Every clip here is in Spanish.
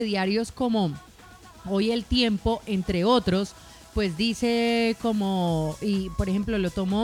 diarios como Hoy el Tiempo, entre otros, pues dice como, y por ejemplo lo tomo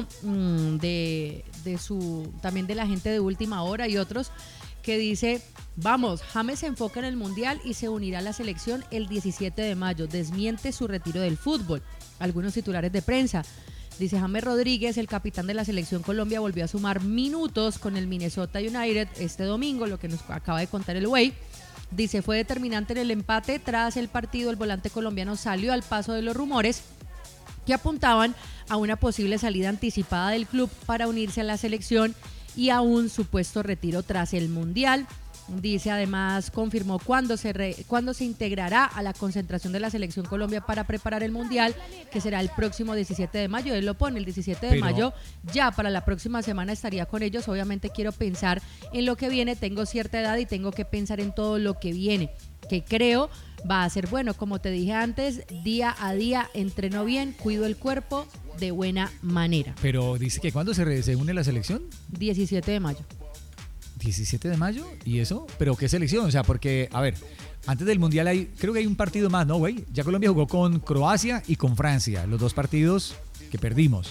también de la gente de Última Hora y otros, que dice, vamos, James se enfoca en el Mundial y se unirá a la selección el 17 de mayo, desmiente su retiro del fútbol. Algunos titulares de prensa. Dice James Rodríguez, el capitán de la selección Colombia, volvió a sumar minutos con el Minnesota United este domingo, lo que nos acaba de contar el güey. Dice, fue determinante en el empate. Tras el partido, el volante colombiano salió al paso de los rumores que apuntaban a una posible salida anticipada del club para unirse a la selección y a un supuesto retiro tras el Mundial. Dice, además, confirmó cuándo se integrará a la concentración de la Selección Colombia para preparar el Mundial, que será el próximo 17 de mayo. Él lo pone el 17 de mayo, ya para la próxima semana estaría con ellos. Obviamente quiero pensar en lo que viene, tengo cierta edad y tengo que pensar en todo lo que viene, que creo va a ser bueno. Como te dije antes, día a día entreno bien, cuido el cuerpo de buena manera. Pero dice que ¿cuándo se une la selección? 17 de mayo. 17 de mayo, ¿y eso? ¿Pero qué selección? O sea, porque, a ver, antes del Mundial creo que hay un partido más, ¿no, güey? Ya Colombia jugó con Croacia y con Francia, los dos partidos que perdimos.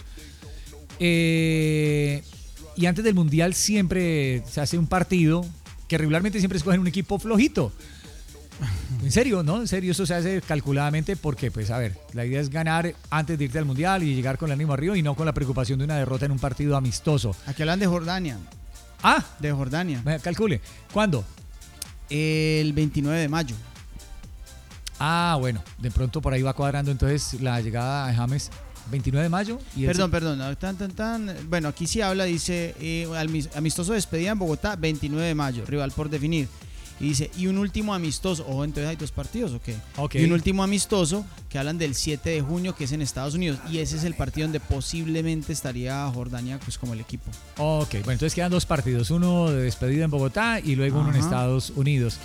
Y antes del Mundial siempre se hace un partido que regularmente siempre escogen un equipo flojito. En serio, ¿no? En serio, eso se hace calculadamente porque, pues, a ver, la idea es ganar antes de irte al Mundial y llegar con el ánimo arriba y no con la preocupación de una derrota en un partido amistoso. Aquí hablan de Jordania. Ah, de Jordania. Calcule. ¿Cuándo? El 29 de mayo. Ah, bueno, de pronto por ahí va cuadrando entonces la llegada de James. 29 de mayo. Y perdón. Bueno, aquí sí habla, dice, amistoso de despedida en Bogotá, 29 de mayo, rival por definir. Y dice, y un último amistoso. Entonces hay dos partidos, ¿o qué? Okay. Y un último amistoso que hablan del 7 de junio, que es en Estados Unidos. Y ese es el partido donde posiblemente estaría Jordania, pues, como el equipo. Ok, bueno, entonces quedan dos partidos. Uno de despedida en Bogotá y luego uno en Estados Unidos.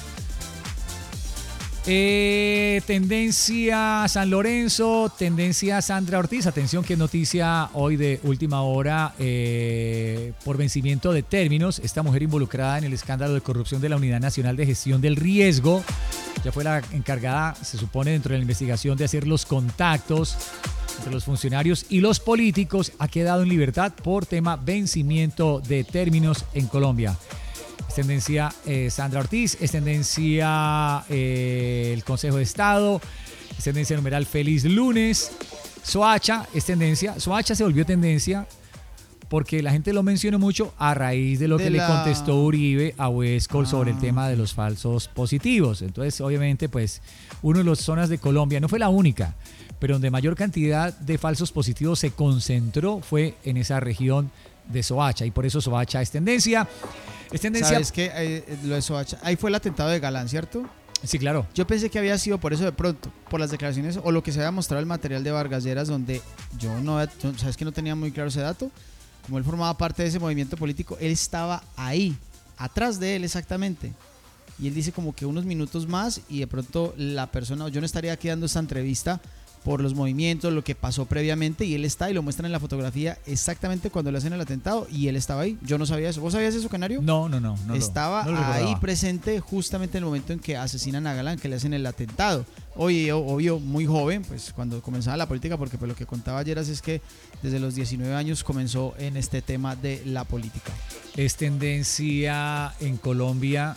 Tendencia San Lorenzo, tendencia Sandra Ortiz. Atención, que noticia hoy de última hora por vencimiento de términos. Esta mujer involucrada en el escándalo de corrupción de la Unidad Nacional de Gestión del Riesgo ya fue la encargada, se supone, dentro de la investigación de hacer los contactos entre los funcionarios y los políticos. Ha quedado en libertad por tema vencimiento de términos en Colombia. Es tendencia Sandra Ortiz, es tendencia el Consejo de Estado, es tendencia numeral Feliz Lunes. Soacha es tendencia. Soacha se volvió tendencia porque la gente lo mencionó mucho a raíz de lo que le contestó Uribe a Huescol sobre el tema de los falsos positivos. Entonces, obviamente, pues, uno de las zonas de Colombia, no fue la única, pero donde mayor cantidad de falsos positivos se concentró fue en esa región de Soacha, y por eso Soacha es tendencia. Es tendencia. ¿Sabes qué? Lo de Soacha, ahí fue el atentado de Galán, ¿cierto? Sí, claro. Yo pensé que había sido por eso de pronto, por las declaraciones o lo que se había mostrado el material de Vargas Lleras, donde ¿sabes que no tenía muy claro ese dato? Como él formaba parte de ese movimiento político, él estaba ahí, atrás de él exactamente. Y él dice como que unos minutos más y de pronto la persona, yo no estaría aquí dando esta entrevista por los movimientos, lo que pasó previamente, y él está y lo muestran en la fotografía exactamente cuando le hacen el atentado y él estaba ahí. Yo no sabía eso. ¿Vos sabías eso, Canario? No. Estaba no ahí presente justamente en el momento en que asesinan a Galán, que le hacen el atentado. Obvio, muy joven, pues cuando comenzaba la política, porque pues, lo que contaba ayer es que desde los 19 años comenzó en este tema de la política. Es tendencia en Colombia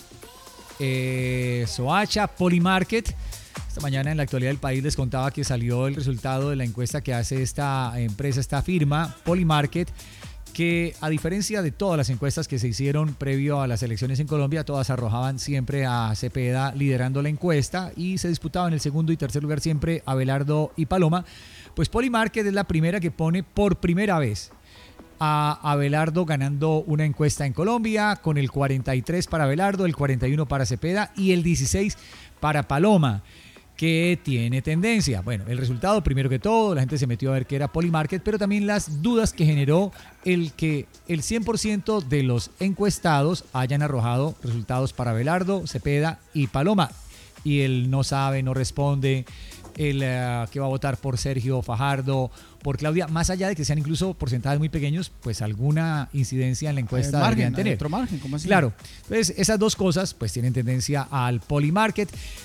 Soacha, Polymarket. Esta mañana en la actualidad del país les contaba que salió el resultado de la encuesta que hace esta empresa, esta firma, Polymarket, que a diferencia de todas las encuestas que se hicieron previo a las elecciones en Colombia, todas arrojaban siempre a Cepeda liderando la encuesta y se disputaban el segundo y tercer lugar siempre Abelardo y Paloma. Pues Polymarket es la primera que pone por primera vez a Abelardo ganando una encuesta en Colombia, con el 43 para Abelardo, el 41 para Cepeda y el 16 para Paloma, que tiene tendencia. Bueno, el resultado, primero que todo, la gente se metió a ver qué era Polymarket, pero también las dudas que generó el que el 100% de los encuestados hayan arrojado resultados para Abelardo, Cepeda y Paloma. Y él no sabe, no responde, el que va a votar por Sergio Fajardo, por Claudia, más allá de que sean incluso porcentajes muy pequeños, pues alguna incidencia en la encuesta deberían tener. Otro margen, ¿cómo así? Claro, pues esas dos cosas pues tienen tendencia al Polymarket.